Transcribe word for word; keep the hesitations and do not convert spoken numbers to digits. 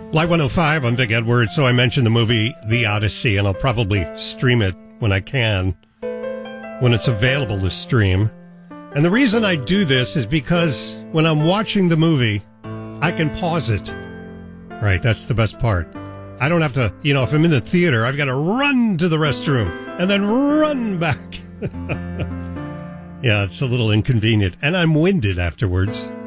Live one oh five, I'm Vic Edwards. So I mentioned the movie The Odyssey, and I'll probably stream it when I can, when it's available to stream. And the reason I do this is because when I'm watching the movie, I can pause it. Right, that's the best part. I don't have to, you know, if I'm in the theater, I've got to run to the restroom and then run back. Yeah, it's a little inconvenient. And I'm winded afterwards.